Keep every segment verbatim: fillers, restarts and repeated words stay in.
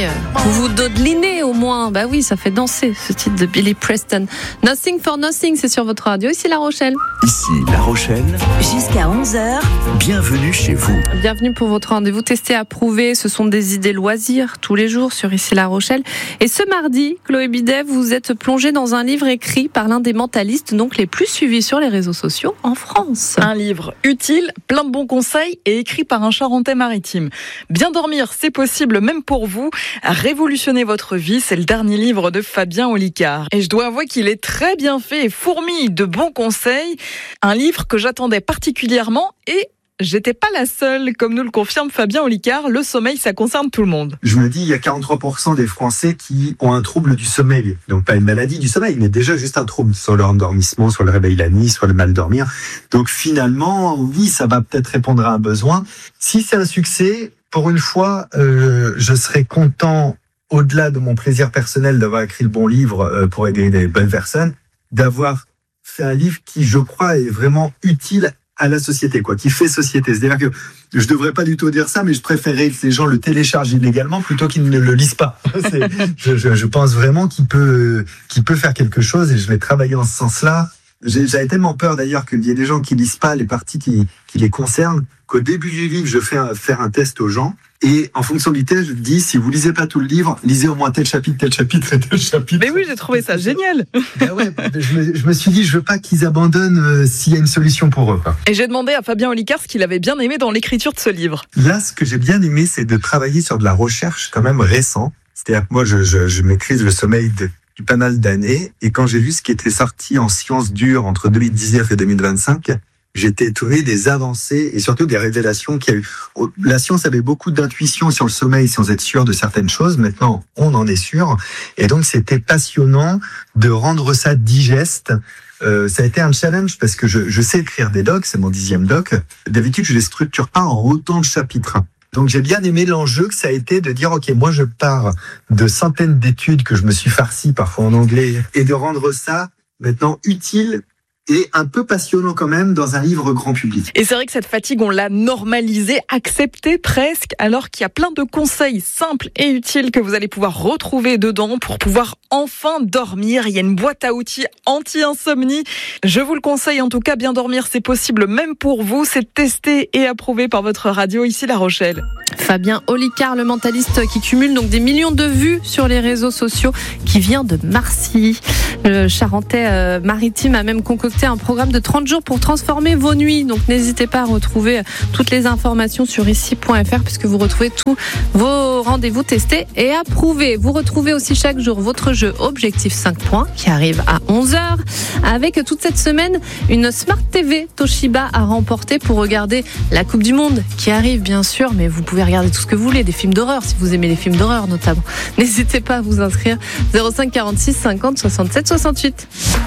Vous vous dodelinez au moins. Bah oui, ça fait danser ce titre de Billy Preston. Nothing for Nothing, c'est sur votre radio. Ici La Rochelle. Ici La Rochelle. Jusqu'à onze heures. Bienvenue chez vous. Bienvenue pour votre rendez-vous testé, approuvé. Ce sont des idées loisirs tous les jours sur Ici La Rochelle. Et ce mardi, Chloé Bidet, vous êtes plongée dans un livre écrit par l'un des mentalistes donc les plus suivis sur les réseaux sociaux en France. Un livre utile, plein de bons conseils et écrit par un Charentais maritime. Bien dormir, c'est possible même pour vous. Révolutionner votre vie, c'est le dernier livre de Fabien Olicard. Et je dois avouer qu'il est très bien fait et fourmille de bons conseils. Un livre que j'attendais particulièrement et j'étais pas la seule, comme nous le confirme Fabien Olicard, le sommeil, ça concerne tout le monde. Je me dis, il y a quarante-trois pour cent des Français qui ont un trouble du sommeil. Donc pas une maladie du sommeil, mais déjà juste un trouble, soit l'endormissement, soit le réveil la nuit, soit le mal dormir. Donc finalement, oui, ça va peut-être répondre à un besoin. Si c'est un succès, pour une fois, euh, je serais content, au-delà de mon plaisir personnel d'avoir écrit le bon livre euh, pour aider les bonnes personnes, d'avoir fait un livre qui, je crois, est vraiment utile à la société, quoi, qui fait société. C'est-à-dire que je devrais pas du tout dire ça, mais je préférerais que les gens le téléchargent illégalement plutôt qu'ils ne le lisent pas. C'est, je, je, je pense vraiment qu'il peut, qu'il peut faire quelque chose et je vais travailler en ce sens-là. J'ai, j'avais tellement peur d'ailleurs qu'il y ait des gens qui lisent pas les parties qui, qui les concernent, qu'au début du livre, je fais un, faire un test aux gens. Et en fonction du test, je dis, si vous lisez pas tout le livre, lisez au moins tel chapitre, tel chapitre et tel chapitre. Mais oui, j'ai trouvé ça génial. Ben ouais, je, me, je me suis dit, je veux pas qu'ils abandonnent euh, s'il y a une solution pour eux. Quoi. Et j'ai demandé à Fabien Olicard ce qu'il avait bien aimé dans l'écriture de ce livre. Là, ce que j'ai bien aimé, c'est de travailler sur de la recherche quand même récent. C'est-à-dire que moi, je, je, je maîtrise le sommeil de, du pas mal d'années. Et quand j'ai vu ce qui était sorti en sciences dures entre deux mille dix-neuf et deux mille vingt-cinq, j'étais étonné des avancées et surtout des révélations qu'il y a eu. La science avait beaucoup d'intuition sur le sommeil sans être sûr de certaines choses. Maintenant, on en est sûr. Et donc, c'était passionnant de rendre ça digeste. Euh, ça a été un challenge parce que je, je sais écrire des docs, c'est mon dixième doc. D'habitude, je les structure pas en autant de chapitres. Donc, j'ai bien aimé l'enjeu que ça a été de dire, OK, moi, je pars de centaines d'études que je me suis farci parfois en anglais et de rendre ça maintenant utile et un peu passionnant quand même dans un livre grand public. Et c'est vrai que cette fatigue, on l'a normalisée, acceptée presque, alors qu'il y a plein de conseils simples et utiles que vous allez pouvoir retrouver dedans pour pouvoir enfin dormir. Il y a une boîte à outils anti-insomnie. Je vous le conseille en tout cas, bien dormir, c'est possible même pour vous. C'est testé et approuvé par votre radio ici La Rochelle. Fabien Olicard, le mentaliste qui cumule donc des millions de vues sur les réseaux sociaux, qui vient de Marcilly. Le Charentais euh, maritime a même concocté un programme de trente jours pour transformer vos nuits. Donc n'hésitez pas à retrouver toutes les informations sur ici point f r puisque vous retrouvez tous vos rendez-vous testés et approuvés. Vous retrouvez aussi chaque jour votre jeu Objectif cinq points qui arrive à onze heures avec toute cette semaine une Smart T V Toshiba à remporter pour regarder la Coupe du Monde qui arrive bien sûr, mais vous pouvez regarder tout ce que vous voulez, des films d'horreur si vous aimez les films d'horreur notamment. N'hésitez pas à vous inscrire zéro cinq quarante-six cinquante soixante-sept soixante-huit.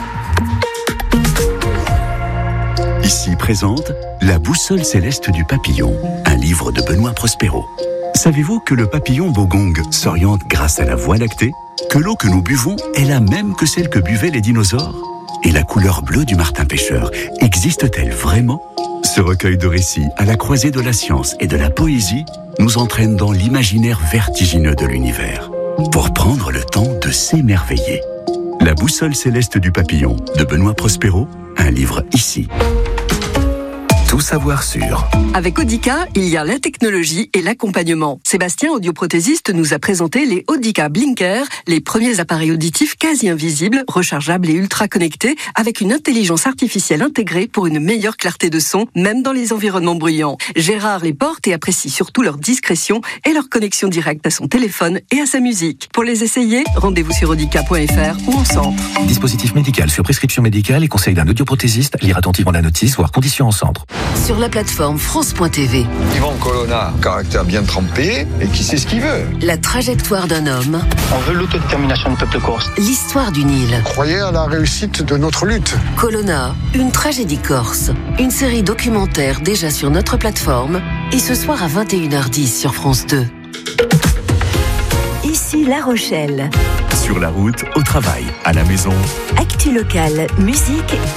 Ici présente La boussole céleste du papillon, un livre de Benoît Prospero. Savez-vous que le papillon bogong s'oriente grâce à la voie lactée? Que l'eau que nous buvons est la même que celle que buvaient les dinosaures? Et la couleur bleue du martin pêcheur existe-t-elle vraiment? Ce recueil de récits à la croisée de la science et de la poésie nous entraîne dans l'imaginaire vertigineux de l'univers pour prendre le temps de s'émerveiller. La boussole céleste du papillon de Benoît Prospero, un livre ici. Tout savoir sur. Avec Audica, il y a la technologie et l'accompagnement. Sébastien, audioprothésiste, nous a présenté les Audica Blinker, les premiers appareils auditifs quasi invisibles, rechargeables et ultra connectés, avec une intelligence artificielle intégrée pour une meilleure clarté de son, même dans les environnements bruyants. Gérard les porte et apprécie surtout leur discrétion et leur connexion directe à son téléphone et à sa musique. Pour les essayer, rendez-vous sur audica point f r ou en centre. Dispositif médical sur prescription médicale et conseil d'un audioprothésiste. Lire attentivement la notice, voire conditions en centre. Sur la plateforme France point t v. Yvan Colonna, caractère bien trempé et qui sait ce qu'il veut. La trajectoire d'un homme. On veut l'autodétermination du peuple corse. L'histoire d'une île. Croyez à la réussite de notre lutte. Colonna, une tragédie corse. Une série documentaire déjà sur notre plateforme et ce soir à vingt et une heures dix sur France deux. Ici La Rochelle. Sur la route, au travail, à la maison. Actu locale, musique